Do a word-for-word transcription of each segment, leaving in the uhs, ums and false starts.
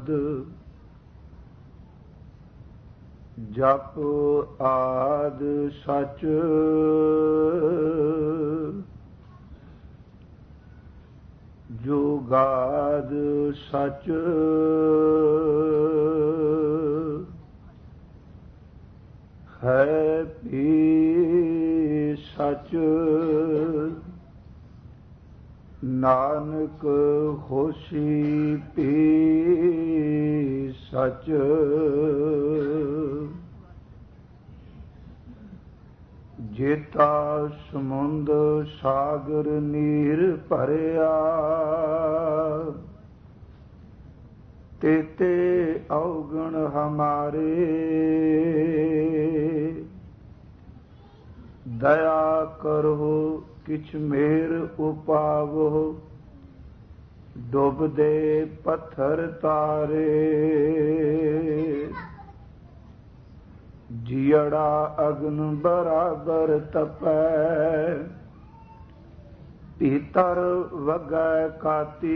ਸ਼ਬਦ ਜਪ ਆਦ ਸਚ ਜੁਗਾਦ ਸਚ ਹੈ ਭੀ ਸਚ ਨਾਨਕ ਹੋਸੀ ਭੀ ਸਚ ਜੇਤਾ ਸਮੁੰਦ ਸਾਗਰ ਨੀਰ ਭਰਿਆ ਤੇਤੇ ਔਗਣ ਹਮਾਰੇ ਦਇਆ ਕਰੋ ਕਿਛ ਮੇਰ ਉਪਾਵੋ ਡੁੱਬਦੇ ਪੱਥਰ ਤਾਰੇ ਜੀੜਾ ਅਗਨ ਬਰਾਬਰ ਤਪੈ ਭੀਤਰ ਵਗੈ ਕਾਤੀ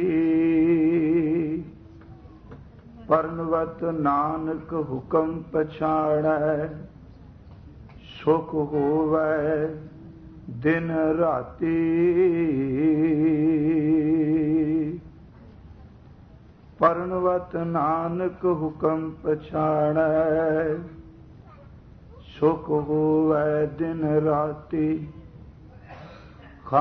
ਪਰਨਵਤ ਨਾਨਕ ਹੁਕਮ ਪਛਾਣੈ ਸੁਖ ਹੋਵੈ ਦਿਨ ਰਾਤੀ ਪਰਨਵਤ ਨਾਨਕ ਹੁਕਮ ਪਛਾਣੈ ਸੁਖ ਹੋਵੈ ਦਿਨ ਰਾਤੀ